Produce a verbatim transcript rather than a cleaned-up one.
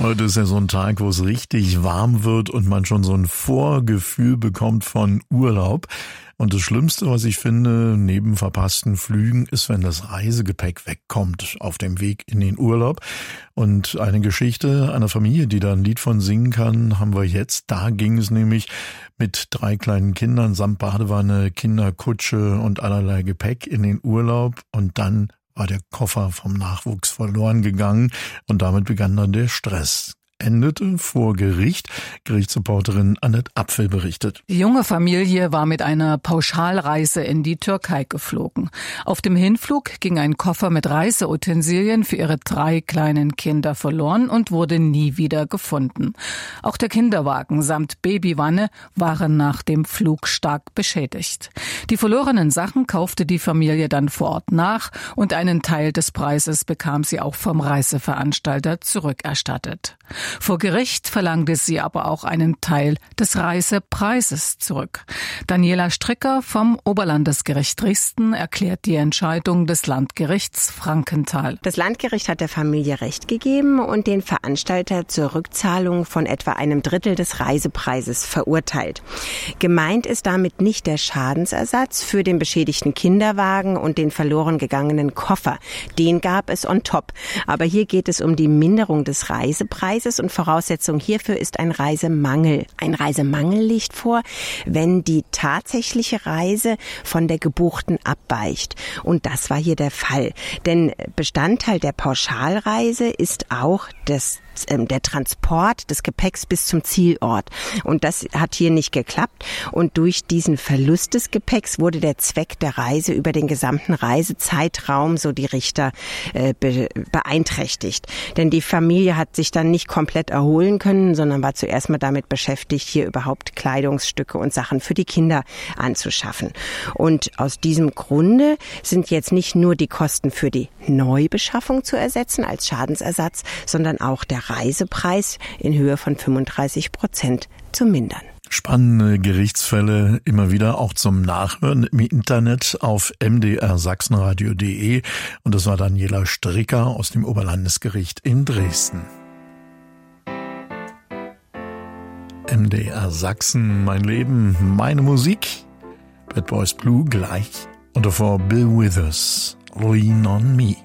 Heute ist ja so ein Tag, wo es richtig warm wird und man schon so ein Vorgefühl bekommt von Urlaub. Und das Schlimmste, was ich finde, neben verpassten Flügen, ist, wenn das Reisegepäck wegkommt auf dem Weg in den Urlaub. Und eine Geschichte einer Familie, die da ein Lied von singen kann, haben wir jetzt. Da ging es nämlich mit drei kleinen Kindern samt Badewanne, Kinderkutsche und allerlei Gepäck in den Urlaub. Und dann war der Koffer vom Nachwuchs verloren gegangen und damit begann dann der Stress. Endete vor Gericht. Gerichtsreporterin Annette Apfel berichtet. Die junge Familie war mit einer Pauschalreise in die Türkei geflogen. Auf dem Hinflug ging ein Koffer mit Reiseutensilien für ihre drei kleinen Kinder verloren und wurde nie wieder gefunden. Auch der Kinderwagen samt Babywanne waren nach dem Flug stark beschädigt. Die verlorenen Sachen kaufte die Familie dann vor Ort nach und einen Teil des Preises bekam sie auch vom Reiseveranstalter zurückerstattet. Vor Gericht verlangte sie aber auch einen Teil des Reisepreises zurück. Daniela Stricker vom Oberlandesgericht Dresden erklärt die Entscheidung des Landgerichts Frankenthal. Das Landgericht hat der Familie Recht gegeben und den Veranstalter zur Rückzahlung von etwa einem Drittel des Reisepreises verurteilt. Gemeint ist damit nicht der Schadensersatz für den beschädigten Kinderwagen und den verloren gegangenen Koffer. Den gab es on top. Aber hier geht es um die Minderung des Reisepreises und Voraussetzung hierfür ist ein Reisemangel. Ein Reisemangel liegt vor, wenn die tatsächliche Reise von der gebuchten abweicht. Und das war hier der Fall. Denn Bestandteil der Pauschalreise ist auch das der Transport des Gepäcks bis zum Zielort. Und das hat hier nicht geklappt. Und durch diesen Verlust des Gepäcks wurde der Zweck der Reise über den gesamten Reisezeitraum, so die Richter, äh, be- beeinträchtigt. Denn die Familie hat sich dann nicht komplett erholen können, sondern war zuerst mal damit beschäftigt, hier überhaupt Kleidungsstücke und Sachen für die Kinder anzuschaffen. Und aus diesem Grunde sind jetzt nicht nur die Kosten für die Neubeschaffung zu ersetzen als Schadensersatz, sondern auch der Reisepreis in Höhe von fünfunddreißig Prozent zu mindern. Spannende Gerichtsfälle immer wieder auch zum Nachhören im Internet auf m d r sachsenradio punkt d e. Und das war Daniela Stricker aus dem Oberlandesgericht in Dresden. M D R Sachsen, mein Leben, meine Musik. Bad Boys Blue gleich. Und davor Bill Withers, Lean on Me.